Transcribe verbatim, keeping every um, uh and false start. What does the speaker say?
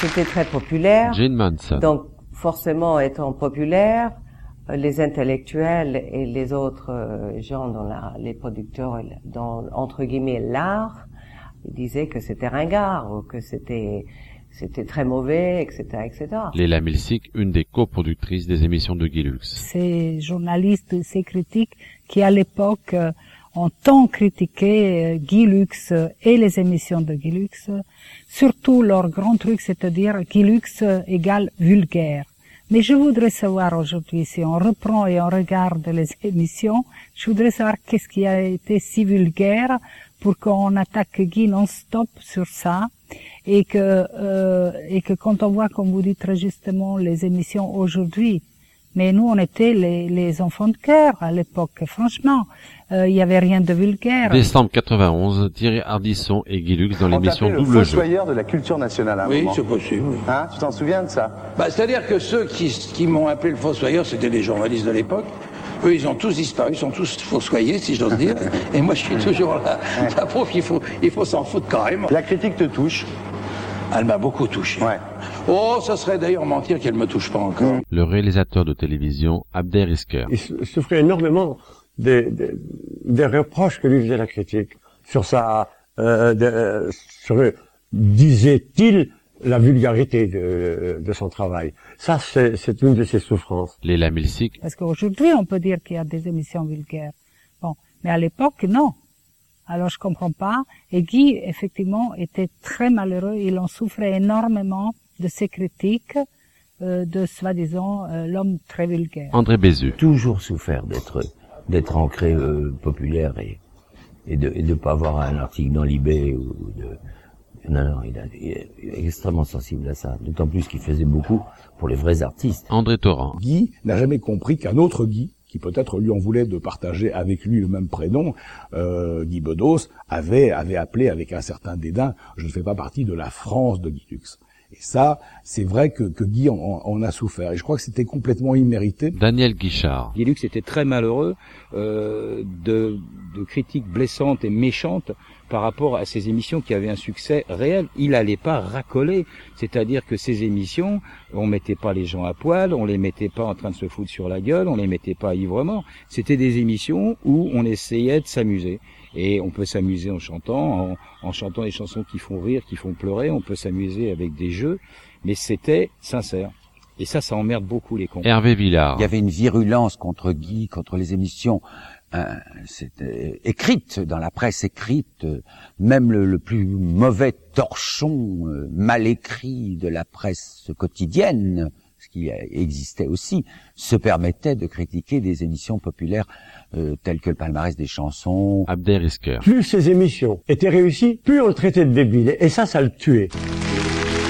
c'était très populaire. Jane Manson. Donc, forcément, étant populaire, les intellectuels et les autres gens dans la, les producteurs, dans, entre guillemets, l'art, ils disaient que c'était ringard, ou que c'était, c'était très mauvais, et cetera, et cetera. Léla Milsik, une des coproductrices des émissions de Guy Lux. Ces journalistes, ces critiques qui, à l'époque, ont tant critiqué Guy Lux et les émissions de Guy Lux, surtout leur grand truc, c'est-à-dire Guy Lux égale vulgaire. Mais je voudrais savoir aujourd'hui, si on reprend et on regarde les émissions, je voudrais savoir qu'est-ce qui a été si vulgaire pour qu'on attaque Guy non-stop sur ça, et que euh, et que quand on voit, comme vous dites très justement, les émissions aujourd'hui, mais nous on était les, les enfants de cœur à l'époque, franchement, il euh, y avait rien de vulgaire. Décembre quatre-vingt-onze, Thierry Ardisson et Guy Lux dans l'émission Double Jeu. Le fossoyeur de la culture nationale à un Oui, moment. c'est possible. Hein, tu t'en souviens de ça? Bah, c'est-à-dire que ceux qui, qui m'ont appelé le fossoyeur, c'était les journalistes de l'époque. Eux, ils ont tous disparu, ils sont tous fossoyés, si j'ose dire. Et moi, je suis toujours là. Ça prouve qu'il faut, il faut s'en foutre carrément. La critique te touche? Elle m'a beaucoup touché. Ouais. Oh, ça serait d'ailleurs mentir qu'elle me touche pas encore. Le réalisateur de télévision, Abder Isker. Il souffrait énormément des, des, des reproches que lui faisait la critique sur sa, euh, de, sur, disait-il, la vulgarité de, de son travail. Ça, c'est, c'est une de ses souffrances. Léla Milsik. Parce qu'aujourd'hui, on peut dire qu'il y a des émissions vulgaires. Bon, mais à l'époque, non. Alors je comprends pas. Et Guy, effectivement, était très malheureux. Il en souffrait énormément de ces critiques, euh, de soi-disant euh, l'homme très vulgaire. André Bézu. Toujours souffert d'être d'être ancré euh, populaire et et de et de pas avoir un article dans l'I B ou de non non il, a, il est extrêmement sensible à ça. D'autant plus qu'il faisait beaucoup pour les vrais artistes. André Torrent. Guy n'a jamais compris qu'un autre Guy, qui peut-être lui en voulait de partager avec lui le même prénom, euh, Guy Bedos, avait avait appelé avec un certain dédain « Je ne fais pas partie de la France de Guy Lux ». Et ça, c'est vrai que, que Guy en, en a souffert. Et je crois que c'était complètement immérité. Daniel Guichard. Guy Lux était très malheureux euh, de, de critiques blessantes et méchantes par rapport à ces émissions qui avaient un succès réel. Il allait pas racoler. C'est-à-dire que ces émissions, on mettait pas les gens à poil, on les mettait pas en train de se foutre sur la gueule, on les mettait pas ivre-mort. C'était des émissions où on essayait de s'amuser. Et on peut s'amuser en chantant, en, en chantant des chansons qui font rire, qui font pleurer, on peut s'amuser avec des jeux, mais c'était sincère. Et ça, ça emmerde beaucoup les cons. Hervé Villard. Il y avait une virulence contre Guy, contre les émissions euh, c'était écrites, dans la presse écrite, euh, même le, le plus mauvais torchon euh, mal écrit de la presse quotidienne, ce qui existait aussi, se permettait de critiquer des émissions populaires euh, telles que le palmarès des chansons. Abder Isker. Plus ces émissions étaient réussies, plus on le traitait de débile. Et ça, ça le tuait.